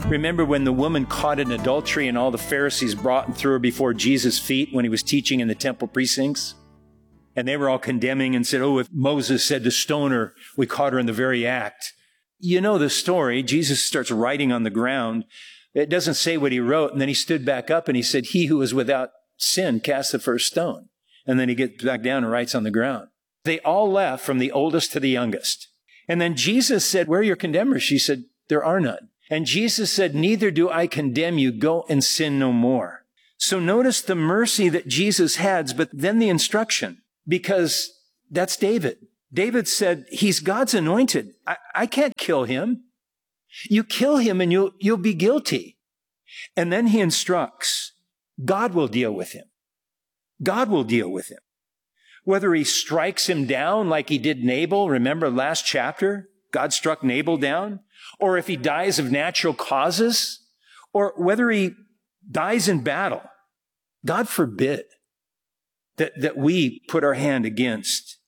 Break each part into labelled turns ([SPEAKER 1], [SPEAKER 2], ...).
[SPEAKER 1] Remember when the woman caught in adultery and all the Pharisees brought and threw her before Jesus' feet when he was teaching in the temple precincts? And they were all condemning and said, oh, if Moses said to stone her, we caught her in the very act. You know the story. Jesus starts writing on the ground. It doesn't say what he wrote. And then he stood back up and he said, he who is without sin cast the first stone. And then he gets back down and writes on the ground. They all left from the oldest to the youngest. And then Jesus said, where are your condemners? She said, there are none. And Jesus said, neither do I condemn you. Go and sin no more. So notice the mercy that Jesus has, but then the instruction, because that's David. David said, he's God's anointed. I can't kill him. You kill him and you'll be guilty. And then he instructs, God will deal with him. God will deal with him. Whether he strikes him down like he did Nabal, remember last chapter, God struck Nabal down, or if he dies of natural causes, or whether he dies in battle. God forbid that we put our hand against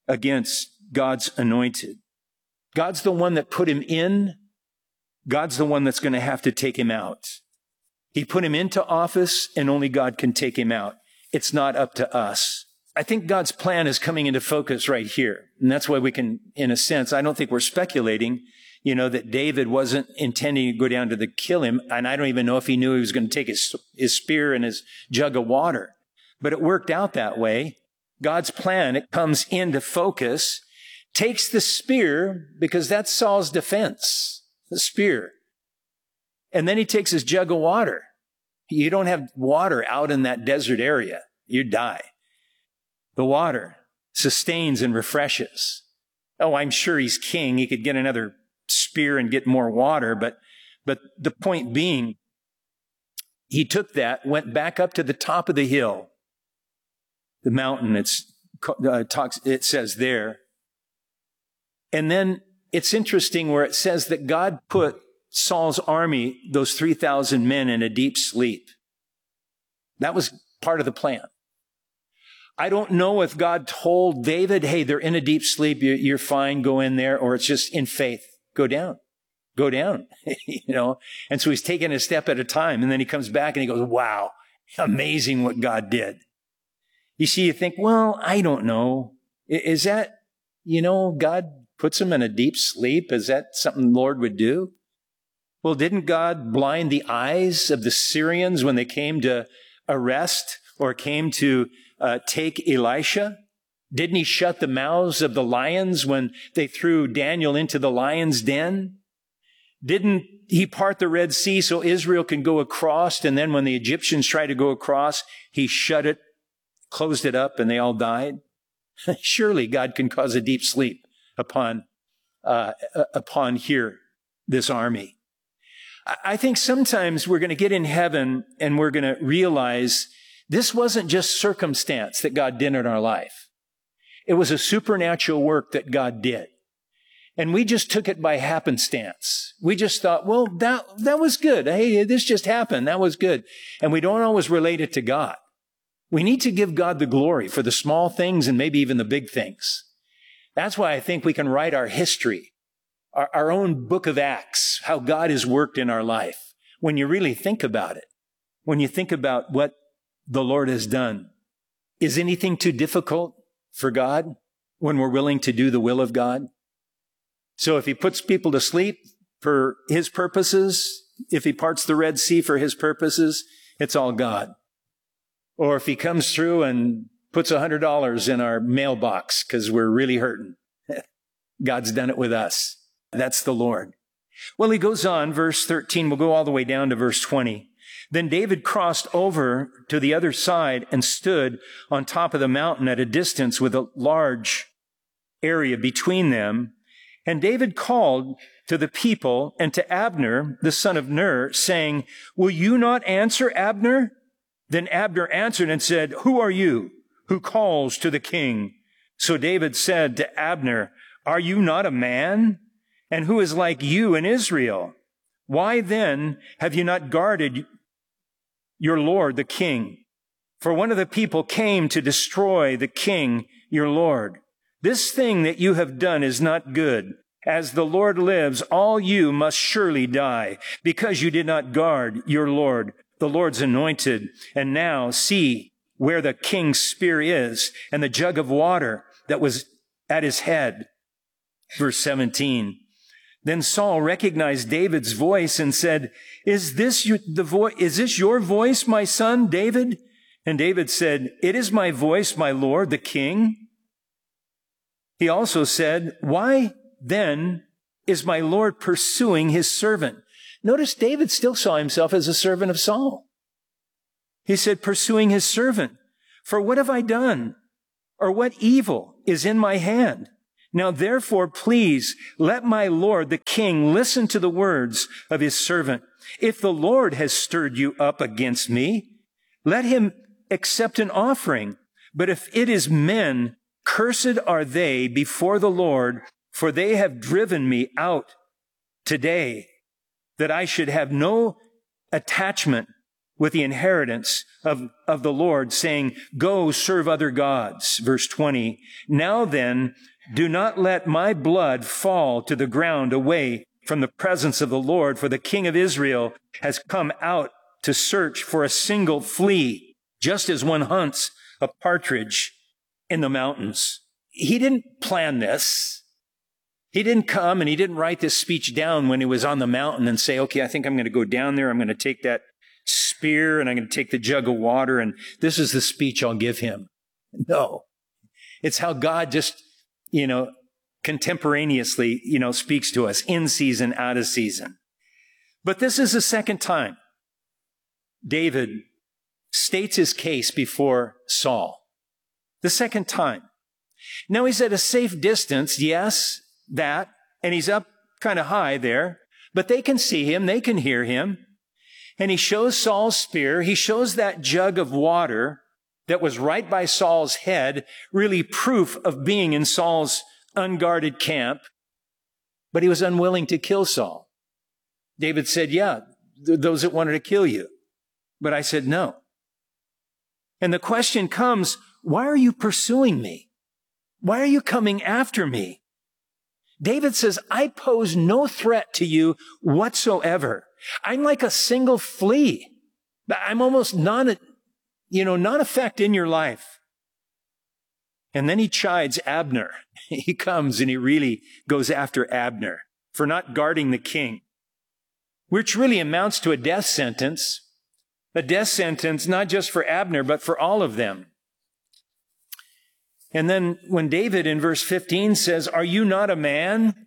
[SPEAKER 1] God's anointed. God's the one that put him in. God's the one that's going to have to take him out. He put him into office, and only God can take him out. It's not up to us. I think God's plan is coming into focus right here. And that's why we can, in a sense, I don't think we're speculating, that David wasn't intending to go down to kill him. And I don't even know if he knew he was going to take his spear and his jug of water. But it worked out that way. God's plan, it comes into focus, takes the spear, because that's Saul's defense, the spear. And then he takes his jug of water. You don't have water out in that desert area. You die. The water sustains and refreshes. Oh, I'm sure he's king. He could get another spear and get more water. But the point being, he took that, went back up to the top of the hill, the mountain, it says there. And then it's interesting where it says that God put Saul's army, those 3,000 men, in a deep sleep. That was part of the plan. I don't know if God told David, hey, they're in a deep sleep, you're fine, go in there, or it's just in faith, go down, And so he's taking a step at a time, and then he comes back and he goes, wow, amazing what God did. You see, you think, well, I don't know. Is that, God puts him in a deep sleep? Is that something the Lord would do? Well, didn't God blind the eyes of the Syrians when they came to arrest or came to take Elisha? Didn't he shut the mouths of the lions when they threw Daniel into the lion's den? Didn't he part the Red Sea so Israel can go across, and then when the Egyptians tried to go across, he shut it, closed it up, and they all died? Surely God can cause a deep sleep upon this army. I think sometimes we're going to get in heaven and we're going to realize this wasn't just circumstance that God did in our life. It was a supernatural work that God did. And we just took it by happenstance. We just thought, well, that was good. Hey, this just happened. That was good. And we don't always relate it to God. We need to give God the glory for the small things and maybe even the big things. That's why I think we can write our history, our own book of Acts, how God has worked in our life. When you really think about it, when you think about what the Lord has done, is anything too difficult for God when we're willing to do the will of God? So if he puts people to sleep for his purposes, if he parts the Red Sea for his purposes, it's all God. Or if he comes through and puts $100 in our mailbox because we're really hurting, God's done it with us. That's the Lord. Well, he goes on, verse 13, we'll go all the way down to verse 20. Then David crossed over to the other side and stood on top of the mountain at a distance with a large area between them. And David called to the people and to Abner, the son of Ner, saying, will you not answer, Abner? Then Abner answered and said, who are you who calls to the king? So David said to Abner, are you not a man? And who is like you in Israel? Why then have you not guarded your lord, the king? For one of the people came to destroy the king, your lord. This thing that you have done is not good. As the Lord lives, all you must surely die, because you did not guard your Lord, the Lord's anointed. And now see where the king's spear is, and the jug of water that was at his head. Verse 17. Then Saul recognized David's voice and said, Is this your voice, my son, David? And David said, It is my voice, my lord, the king. He also said, Why then is my Lord pursuing his servant? Notice David still saw himself as a servant of Saul. He said, pursuing his servant. For what have I done? Or what evil is in my hand? Now therefore, please let my Lord the king listen to the words of his servant. If the Lord has stirred you up against me, let him accept an offering. But if it is men, cursed are they before the Lord, for they have driven me out today, that I should have no attachment with the inheritance of the Lord, saying, Go serve other gods. Verse 20, Now then, do not let my blood fall to the ground away from the presence of the Lord, for the king of Israel has come out to search for a single flea, just as one hunts a partridge in the mountains. He didn't plan this. He didn't come and he didn't write this speech down when he was on the mountain and say, okay, I think I'm going to go down there. I'm going to take that spear and I'm going to take the jug of water and this is the speech I'll give him. No. It's how God just, contemporaneously, speaks to us in season, out of season. But this is the second time David states his case before Saul. The second time. Now he's at a safe distance, yes, that, and he's up kind of high there, but they can see him, they can hear him. And he shows Saul's spear, he shows that jug of water that was right by Saul's head, really proof of being in Saul's unguarded camp, but he was unwilling to kill Saul. David said, yeah, those that wanted to kill you. But I said, no. And the question comes, why are you pursuing me? Why are you coming after me? David says, I pose no threat to you whatsoever. I'm like a single flea. I'm almost non-effect in your life. And then he chides Abner. He comes and he really goes after Abner for not guarding the king, which really amounts to a death sentence. A death sentence not just for Abner, but for all of them. And then when David in verse 15 says, are you not a man?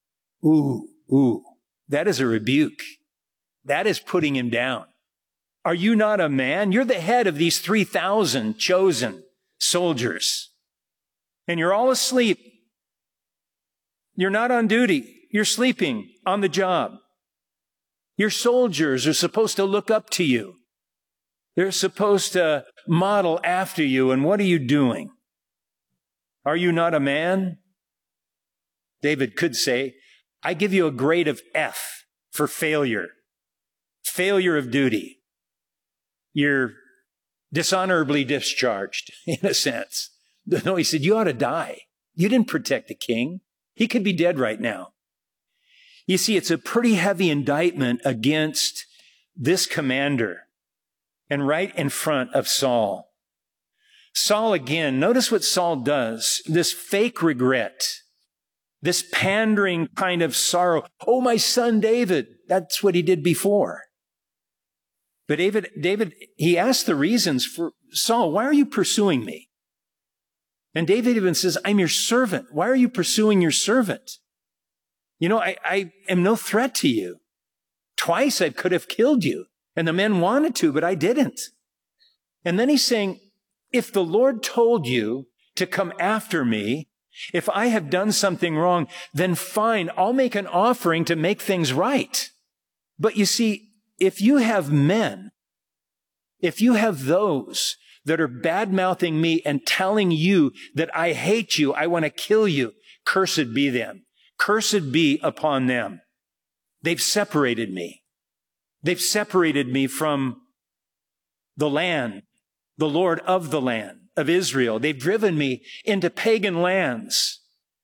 [SPEAKER 1] That is a rebuke. That is putting him down. Are you not a man? You're the head of these 3,000 chosen soldiers. And you're all asleep. You're not on duty. You're sleeping on the job. Your soldiers are supposed to look up to you. They're supposed to model after you. And what are you doing? Are you not a man? David could say, I give you a grade of F for failure. Failure of duty. You're dishonorably discharged, in a sense. No, he said, you ought to die. You didn't protect the king. He could be dead right now. You see, it's a pretty heavy indictment against this commander and right in front of Saul. Saul again, notice what Saul does. This fake regret, this pandering kind of sorrow. Oh, my son David. That's what he did before. But David, he asked the reasons for Saul, why are you pursuing me? And David even says, I'm your servant. Why are you pursuing your servant? You know, I am no threat to you. Twice I could have killed you. And the men wanted to, but I didn't. And then he's saying, if the Lord told you to come after me, if I have done something wrong, then fine, I'll make an offering to make things right. But you see, if you have men, if you have those that are bad-mouthing me and telling you that I hate you, I want to kill you, cursed be them. Cursed be upon them. They've separated me. They've separated me from the land, the Lord of the land of Israel. They've driven me into pagan lands.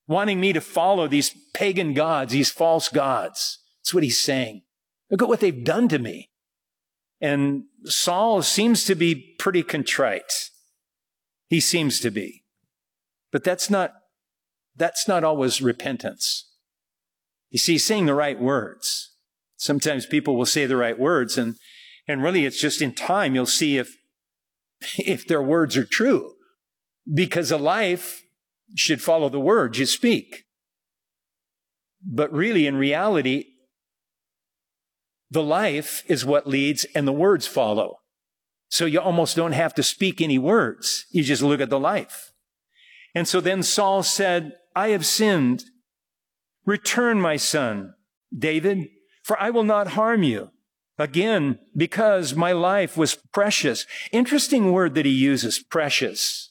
[SPEAKER 1] wanting me to follow these pagan gods, these false gods. That's what he's saying. Look at what they've done to me. And Saul seems to be pretty contrite. He seems to be. But that's not always repentance. You see, he's saying the right words. Sometimes people will say the right words, and really it's just in time you'll see if their words are true. Because a life should follow the words you speak. But really, in reality, the life is what leads and the words follow. So you almost don't have to speak any words. You just look at the life. And so then Saul said, I have sinned. Return, my son, David, for I will not harm you. Again, because my life was precious. Interesting word that he uses, precious.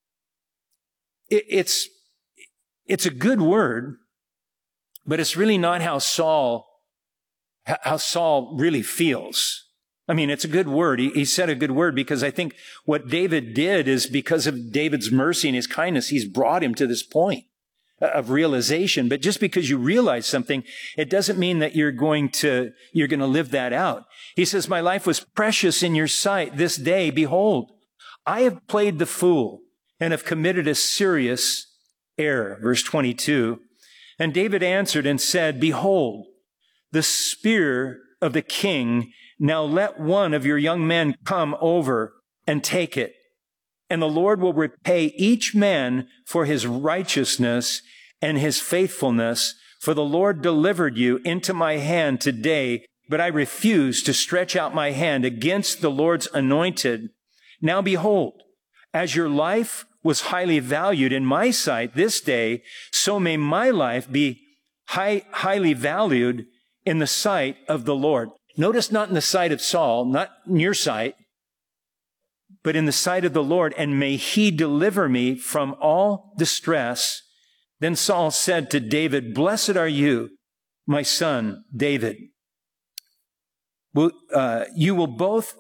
[SPEAKER 1] It's a good word, but it's really not how Saul really feels. I mean, it's a good word. He said a good word because I think what David did is because of David's mercy and his kindness, he's brought him to this point of realization. But just because you realize something, it doesn't mean that you're going to live that out. He says, my life was precious in your sight this day. Behold, I have played the fool and have committed a serious error. Verse 22. And David answered and said, behold, the spear of the king. Now let one of your young men come over and take it. And the Lord will repay each man for his righteousness and his faithfulness. For the Lord delivered you into my hand today, but I refuse to stretch out my hand against the Lord's anointed. Now behold, as your life was highly valued in my sight this day, so may my life be highly valued in the sight of the Lord. Notice not in the sight of Saul, not in your sight, but in the sight of the Lord, and may he deliver me from all distress. Then Saul said to David, blessed are you, my son, David. You will both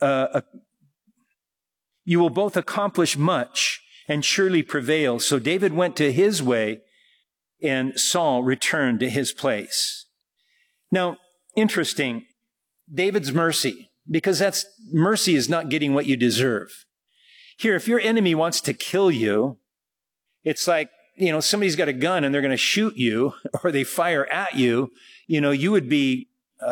[SPEAKER 1] accomplish much and surely prevail. So David went to his way, and Saul returned to his place. Now, interesting, David's mercy, because mercy is not getting what you deserve. Here, if your enemy wants to kill you, it's like, somebody's got a gun and they're going to shoot you, or they fire at you, you would be,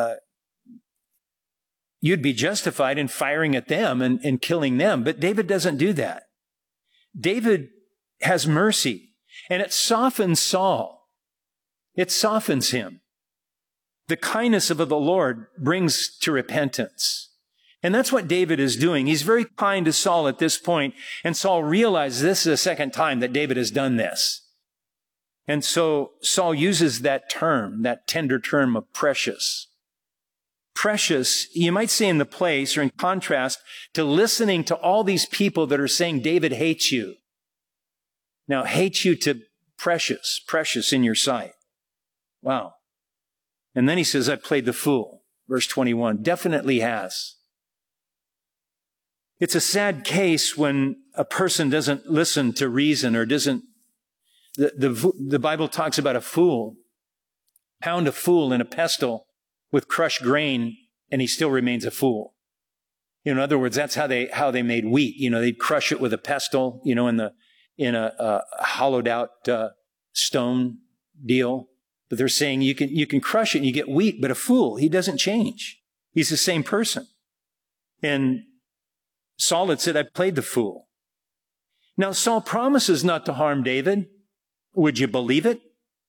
[SPEAKER 1] you'd be justified in firing at them and killing them. But David doesn't do that. David has mercy, and it softens Saul. It softens him. The kindness of the Lord brings to repentance. And that's what David is doing. He's very kind to Saul at this point, and Saul realizes this is the second time that David has done this. And so Saul uses that term, that tender term of precious. Precious, you might say in the place or in contrast to listening to all these people that are saying David hates you. Now, hates you to precious, precious in your sight. Wow. And then he says, I played the fool. Verse 21, definitely has. It's a sad case when a person doesn't listen to reason or doesn't. The Bible talks about a fool. Pound a fool in a pestle with crushed grain, and he still remains a fool. In other words, that's how they made wheat. They'd crush it with a pestle, in a hollowed out stone deal. But they're saying you can crush it and you get wheat, but a fool, he doesn't change. He's the same person. And Saul had said, I played the fool. Now Saul promises not to harm David. Would you believe it?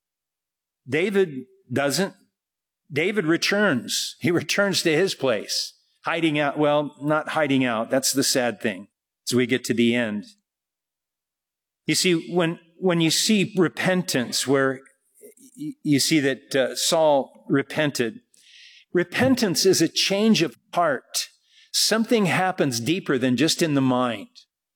[SPEAKER 1] David doesn't. David returns. He returns to his place, hiding out. Well, not hiding out. That's the sad thing as we get to the end. You see, when you see repentance, where you see that Saul repented, repentance is a change of heart. Something happens deeper than just in the mind.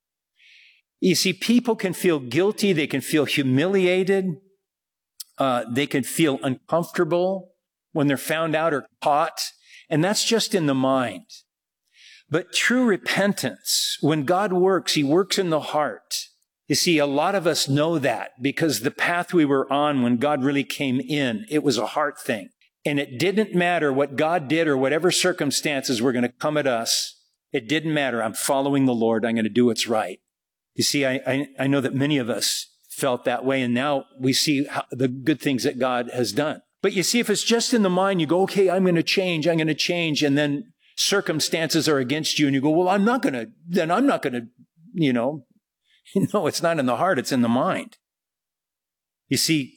[SPEAKER 1] You see, people can feel guilty. They can feel humiliated. They can feel uncomfortable when they're found out or caught. And that's just in the mind. But true repentance, when God works, he works in the heart. You see, a lot of us know that because the path we were on when God really came in, it was a heart thing. And it didn't matter what God did or whatever circumstances were going to come at us. It didn't matter. I'm following the Lord. I'm going to do what's right. You see, I know that many of us felt that way, and now we see the good things that God has done. But you see, if it's just in the mind, you go, okay, I'm going to change, and then circumstances are against you, and you go, well, I'm not going to, No, it's not in the heart, it's in the mind. You see,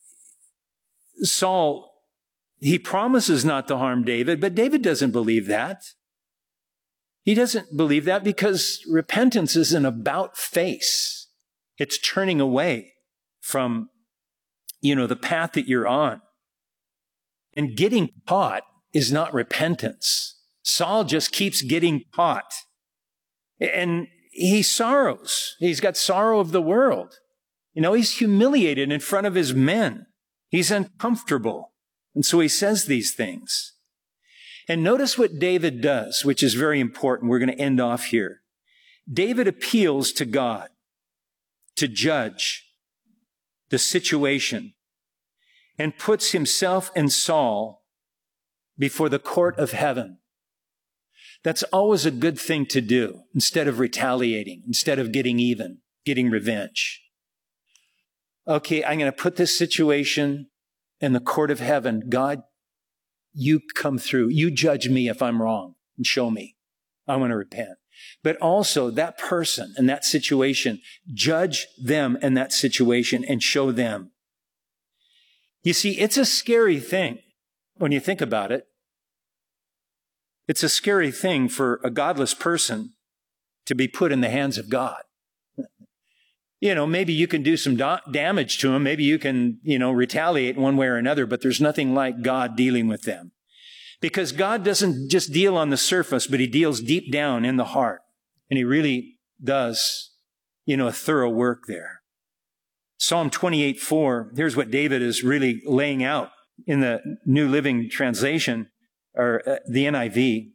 [SPEAKER 1] Saul, he promises not to harm David, but David doesn't believe that. He doesn't believe that because repentance is an about face. It's turning away from, the path that you're on. And getting caught is not repentance. Saul just keeps getting caught. And he sorrows. He's got sorrow of the world. He's humiliated in front of his men. He's uncomfortable. And so he says these things. And notice what David does, which is very important. We're going to end off here. David appeals to God to judge the situation and puts himself and Saul before the court of heaven. That's always a good thing to do instead of retaliating, instead of getting even, getting revenge. Okay, I'm going to put this situation in the court of heaven. God, you come through. You judge me if I'm wrong and show me. I want to repent. But also that person and that situation, judge them in that situation and show them. You see, it's a scary thing when you think about it. It's a scary thing for a godless person to be put in the hands of God. Maybe you can do some damage to them. Maybe you can, retaliate one way or another, but there's nothing like God dealing with them. Because God doesn't just deal on the surface, but he deals deep down in the heart. And he really does, a thorough work there. Psalm 28:4, here's what David is really laying out in the New Living Translation, or the NIV.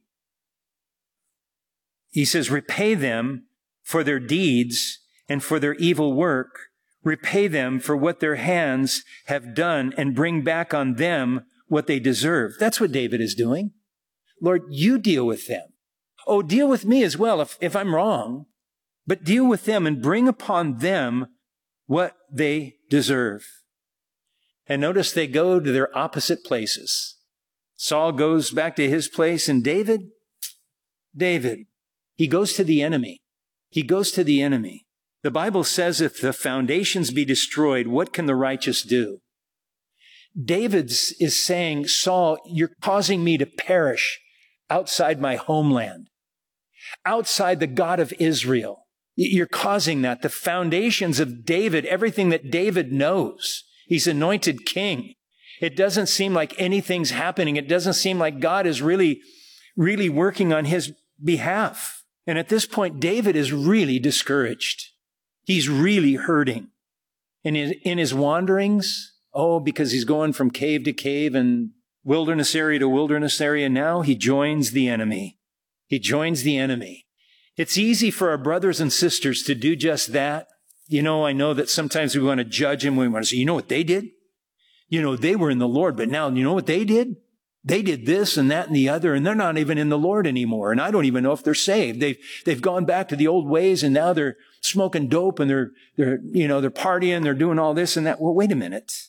[SPEAKER 1] He says, repay them for their deeds and for their evil work. Repay them for what their hands have done and bring back on them what they deserve. That's what David is doing. Lord, you deal with them. Oh, deal with me as well if I'm wrong, but deal with them and bring upon them what they deserve. And notice they go to their opposite places. Saul goes back to his place, and David, he goes to the enemy. He goes to the enemy. The Bible says if the foundations be destroyed, what can the righteous do? David is saying, Saul, you're causing me to perish outside my homeland, outside the God of Israel. You're causing that. The foundations of David, everything that David knows, he's anointed king. It doesn't seem like anything's happening. It doesn't seem like God is really working on his behalf. And at this point, David is really discouraged. He's really hurting. And in his wanderings, because he's going from cave to cave and wilderness area to wilderness area, now he joins the enemy. He joins the enemy. It's easy for our brothers and sisters to do just that. I know that sometimes we want to judge them. We want to say, you know what they did? They were in the Lord, but now, you know what they did? They did this and that and the other, and they're not even in the Lord anymore. And I don't even know if they're saved. They've gone back to the old ways, and now they're smoking dope, and they're partying, they're doing all this and that. Well, wait a minute.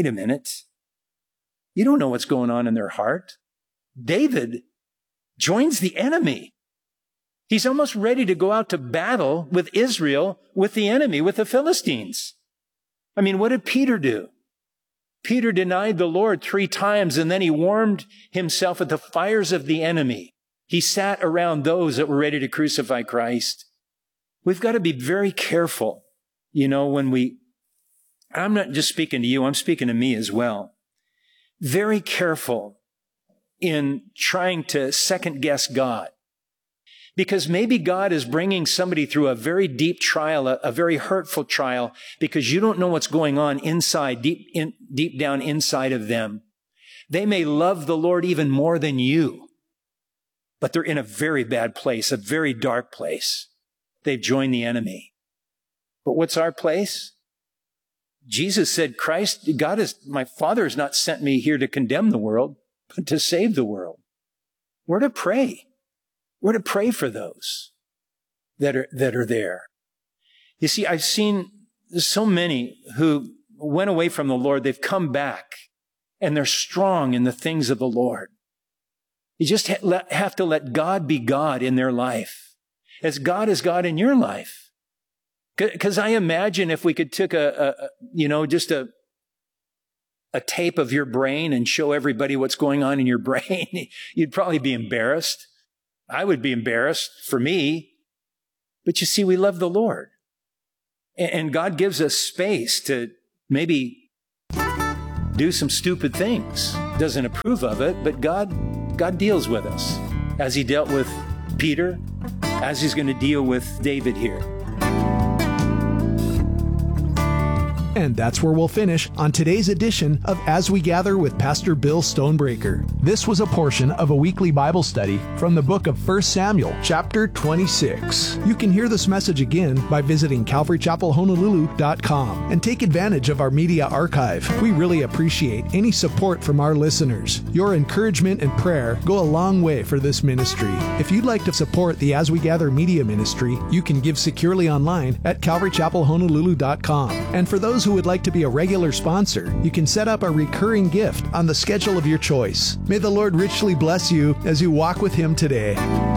[SPEAKER 1] You don't know what's going on in their heart. David joins the enemy. He's almost ready to go out to battle with Israel, with the enemy, with the Philistines. I mean, what did Peter do? Peter denied the Lord 3 times, and then he warmed himself at the fires of the enemy. He sat around those that were ready to crucify Christ. We've got to be very careful, I'm not just speaking to you, I'm speaking to me as well. Very careful in trying to second guess God. Because maybe God is bringing somebody through a very deep trial, a very hurtful trial, because you don't know what's going on inside, deep down inside of them. They may love the Lord even more than you, but they're in a very bad place, a very dark place. They've joined the enemy. But what's our place? Jesus said, my Father has not sent me here to condemn the world, but to save the world. We're to pray. We're to pray for those that are there. You see, I've seen so many who went away from the Lord. They've come back and they're strong in the things of the Lord. You just have to let God be God in their life, as God is God in your life. Because I imagine if we could take just a tape of your brain and show everybody what's going on in your brain, you'd probably be embarrassed. I would be embarrassed for me. But you see, we love the Lord. And God gives us space to maybe do some stupid things. Doesn't approve of it, but God deals with us, as he dealt with Peter, as he's going to deal with David here.
[SPEAKER 2] And that's where we'll finish on today's edition of As We Gather with Pastor Bill Stonebreaker. This was a portion of a weekly Bible study from the book of 1 Samuel, chapter 26. You can hear this message again by visiting CalvaryChapelHonolulu.com and take advantage of our media archive. We really appreciate any support from our listeners. Your encouragement and prayer go a long way for this ministry. If you'd like to support the As We Gather media ministry, you can give securely online at CalvaryChapelHonolulu.com. And for those who would like to be a regular sponsor, you can set up a recurring gift on the schedule of your choice. May the Lord richly bless you as you walk with Him today.